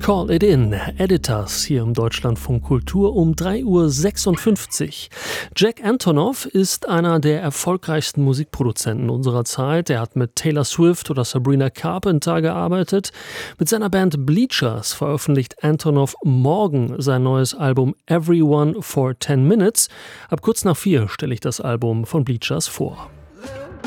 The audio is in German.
Call It In, Editors hier im Deutschlandfunk Kultur um 3:56 Uhr. Jack Antonoff ist einer der erfolgreichsten Musikproduzenten unserer Zeit. Er hat mit Taylor Swift oder Sabrina Carpenter gearbeitet. Mit seiner Band Bleachers veröffentlicht Antonoff morgen sein neues Album Everyone for 10 Minutes. Ab kurz nach 4 stelle ich das Album von Bleachers vor.